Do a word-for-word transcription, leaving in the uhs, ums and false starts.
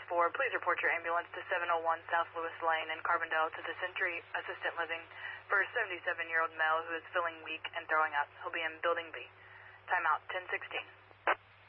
four, please report your ambulance to seven oh one South Lewis Lane in Carbondale to the Century Assistant Living for a seventy-seven-year-old male who is feeling weak and throwing up. He'll be in Building B. Timeout ten sixteen.